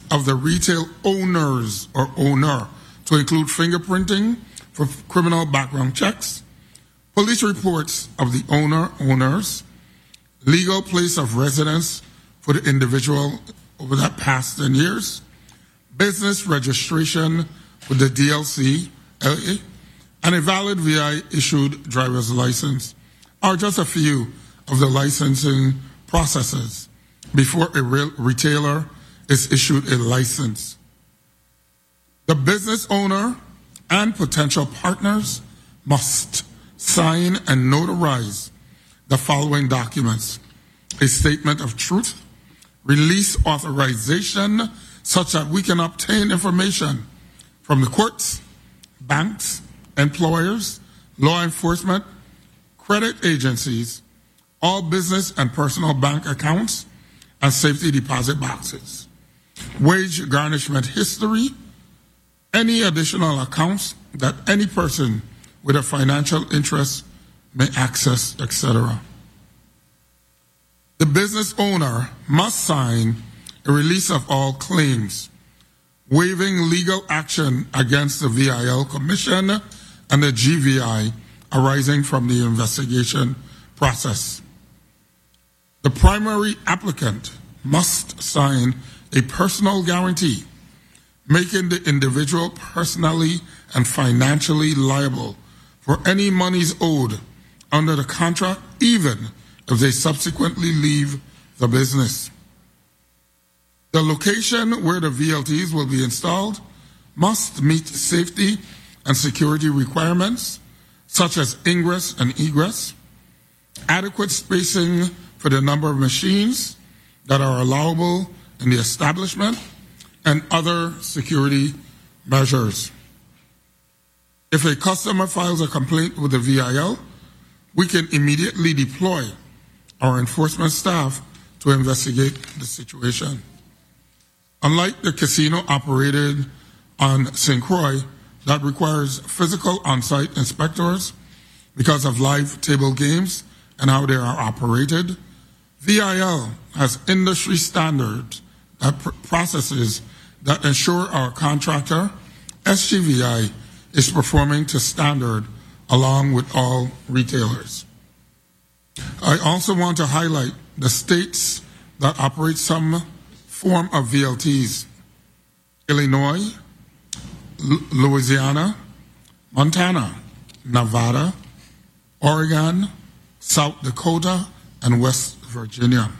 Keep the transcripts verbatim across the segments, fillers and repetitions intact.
of the retail owners or owner to include fingerprinting for criminal background checks, police reports of the owner, owners, legal place of residence for the individual over that past ten years, business registration with the D L C, L A, and a valid V I-issued driver's license are just a few of the licensing processes before a real retailer is issued a license. The business owner and potential partners must sign and notarize the following documents: a statement of truth, release authorization such that we can obtain information from the courts, banks, employers, law enforcement, credit agencies, all business and personal bank accounts, and safety deposit boxes, wage garnishment history, any additional accounts that any person with a financial interest may access, et cetera. The business owner must sign a release of all claims, waiving legal action against the V I L Commission and the G V I arising from the investigation process. The primary applicant must sign a personal guarantee, making the individual personally and financially liable for any monies owed under the contract, even if they subsequently leave the business. The location where the V L Ts will be installed must meet safety and security requirements, such as ingress and egress, adequate spacing for the number of machines that are allowable in the establishment, and other security measures. If a customer files a complaint with the V I L, we can immediately deploy our enforcement staff to investigate the situation. Unlike the casino operated on Saint Croix that requires physical on-site inspectors because of live table games and how they are operated, V I L has industry standards that pr- processes that ensure our contractor, S G V I, is performing to standard along with all retailers. I also want to highlight the states that operate some form of V L Ts: Illinois, L- Louisiana, Montana, Nevada, Oregon, South Dakota, and West Virginia.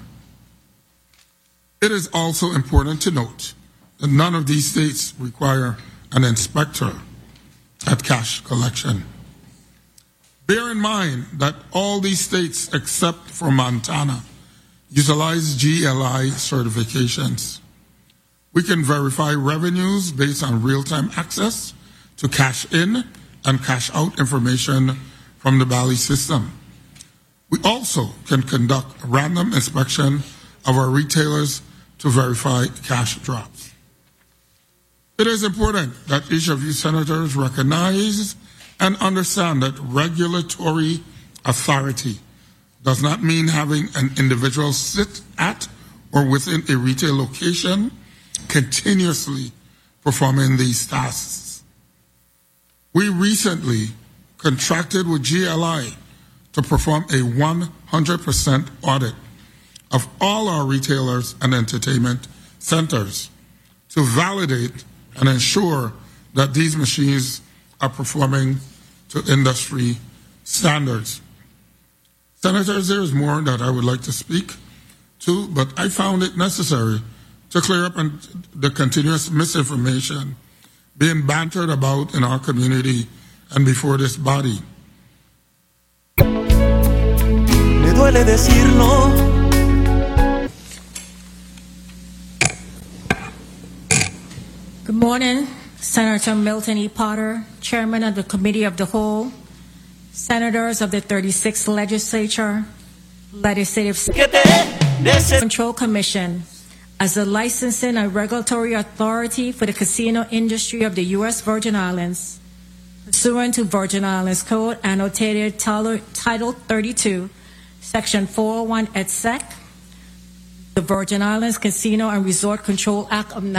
It is also important to note that none of these states require an inspector at cash collection. Bear in mind that all these states, except for Montana, utilize G L I certifications. We can verify revenues based on real-time access to cash in and cash out information from the Bally system. We also can conduct a random inspection of our retailers to verify cash drops. It is important that each of you senators recognize and understand that regulatory authority does not mean having an individual sit at or within a retail location continuously performing these tasks. We recently contracted with G L I to perform a one hundred percent audit of all our retailers and entertainment centers to validate and ensure that these machines are performing to industry standards. Senators, there is more that I would like to speak to, but I found it necessary to clear up the continuous misinformation being bantered about in our community and before this body. Me duele decirlo. Good morning, Senator Milton E. Potter, Chairman of the Committee of the Whole, Senators of the thirty-sixth Legislature, Legislative Control Commission. As the licensing and regulatory authority for the casino industry of the U S Virgin Islands, pursuant to Virgin Islands Code, annotated Title thirty-two, Section four oh one et sec, the Virgin Islands Casino and Resort Control Act of